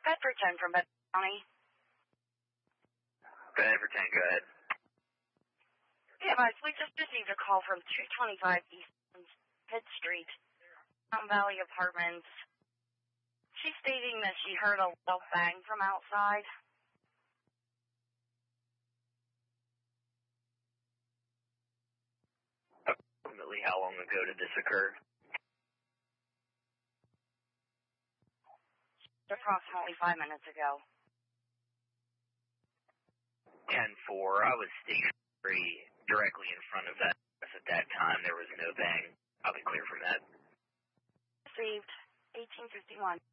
Bedford 10 from Bedford County. Bedford 10, go ahead. Yeah, guys, we just received a call from 225 East Pitt Street, Mountain Valley Apartments. She's stating that she heard a little bang from outside. Approximately how long ago did this occur? Approximately 5 minutes ago. 10-4, I was stationary directly in front of that. At that time, there was no bang. I'll be clear from that. Received 1851.